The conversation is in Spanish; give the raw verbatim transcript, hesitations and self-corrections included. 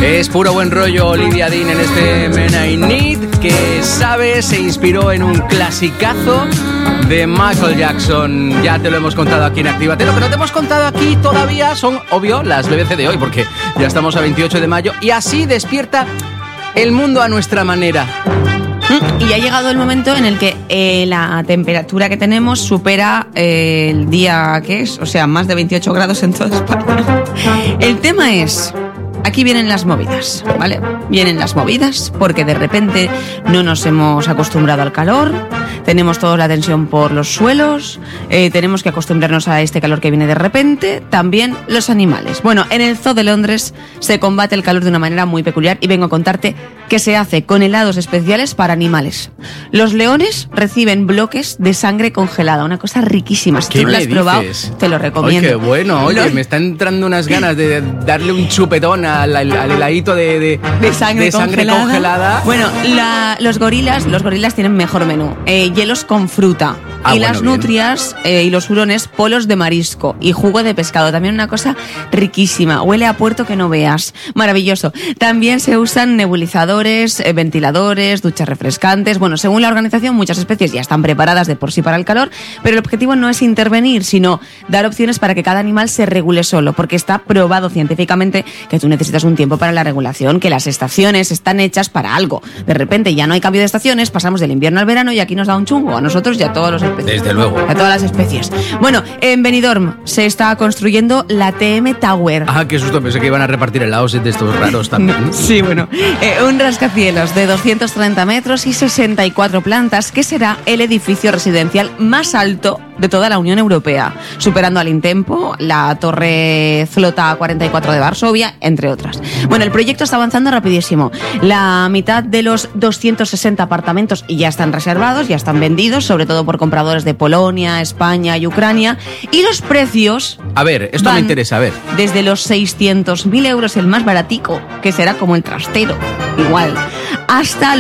Es puro buen rollo Olivia Dean en este Men I Need, que sabe, se inspiró en un clasicazo de Michael Jackson. Ya te lo hemos contado aquí en Actívate. Lo que no te hemos contado aquí todavía son, obvio, las B B C de hoy, porque ya estamos a veintiocho de mayo y así despierta el mundo a nuestra manera. Y ha llegado el momento en el que eh, la temperatura que tenemos supera eh, el día que es, o sea, más de veintiocho grados en toda España. El tema es... Aquí vienen las movidas, ¿vale? Vienen las movidas porque de repente no nos hemos acostumbrado al calor, tenemos toda la tensión por los suelos, eh, tenemos que acostumbrarnos a este calor que viene de repente, también los animales. Bueno, en el Zoo de Londres se combate el calor de una manera muy peculiar y vengo a contarte qué se hace con helados especiales para animales. Los leones reciben bloques de sangre congelada, una cosa riquísima. Si tú no lo has probado, te lo recomiendo. Oye, qué bueno, oye, los... me están entrando unas ganas de darle un chupetón a Al, al, al heladito de, de, de sangre, de sangre congelada. congelada. Bueno, la, los gorilas los gorilas tienen mejor menú. Eh, hielos con fruta. Ah, y bueno, las bien. nutrias eh, y los hurones, polos de marisco y jugo de pescado. También una cosa riquísima. Huele a puerto que no veas. Maravilloso. También se usan nebulizadores, eh, ventiladores, duchas refrescantes. Bueno, según la organización, muchas especies ya están preparadas de por sí para el calor, pero el objetivo no es intervenir, sino dar opciones para que cada animal se regule solo, porque está probado científicamente que tú necesitas un tiempo para la regulación, que las estaciones están hechas para algo. De repente ya no hay cambio de estaciones, pasamos del invierno al verano y aquí nos da un chungo a nosotros y a todos los especies. Desde luego. A todas las especies. Bueno, en Benidorm se está construyendo la T M Tower. Ah, qué susto, pensé que iban a repartir helados de estos raros también. Sí, bueno. Eh, un rascacielos de doscientos treinta metros y sesenta y cuatro plantas, que será el edificio residencial más alto de toda la Unión Europea, superando al Intempo, la Torre Flota cuarenta y cuatro de Varsovia, entre otras. Bueno, el proyecto está avanzando rapidísimo. La mitad de los doscientos sesenta apartamentos ya están reservados, ya están vendidos, sobre todo por compradores de Polonia, España y Ucrania. Y los precios... A ver, esto me interesa, a ver. Desde los seiscientos mil euros, el más baratico, que será como el trastero, igual, hasta